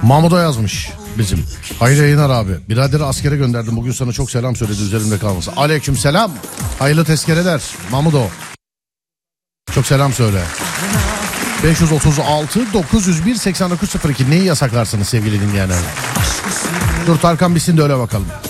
Mahmut'a yazmış bizim. Hayırlı yayınlar abi. Biraderi askere gönderdim. Bugün sana çok selam söyledi, üzerimde kalması. Aleyküm selam. Hayırlı tezkereler Mahmut'o. Çok selam söyle. 536 901 8902. Neyi yasaklarsınız sevgili dinleyenler? Dur Tarkan bitsin de öyle bakalım.